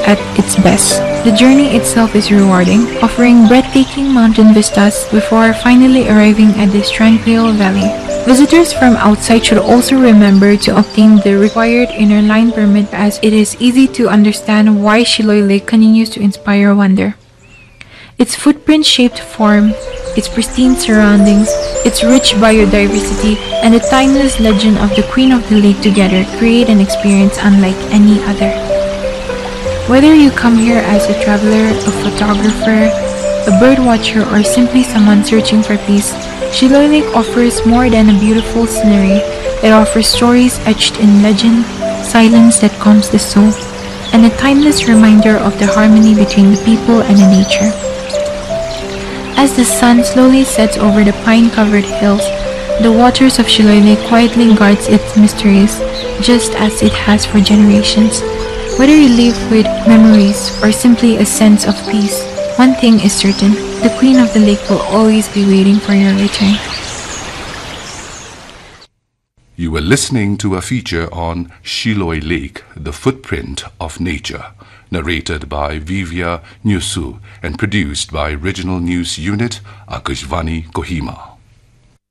at its best. The journey itself is rewarding, offering breathtaking mountain vistas before finally arriving at this tranquil valley. Visitors from outside should also remember to obtain the required inner line permit, as it is easy to understand why Chiloy Lake continues to inspire wonder. Its footprint-shaped form, its pristine surroundings, its rich biodiversity, and the timeless legend of the Queen of the Lake together create an experience unlike any other. Whether you come here as a traveler, a photographer, a birdwatcher, or simply someone searching for peace, Chiloy Lake offers more than a beautiful scenery. It offers stories etched in legend, silence that calms the soul, and a timeless reminder of the harmony between the people and the nature. As the sun slowly sets over the pine-covered hills, the waters of Chiloy Lake quietly guards its mysteries, just as it has for generations. Whether you live with memories or simply a sense of peace, one thing is certain: the Queen of the Lake will always be waiting for your return. You were listening to a feature on Chiloy Lake, the Footprint of Nature, narrated by Vivia Nyusu and produced by Regional News Unit, Akashvani Kohima.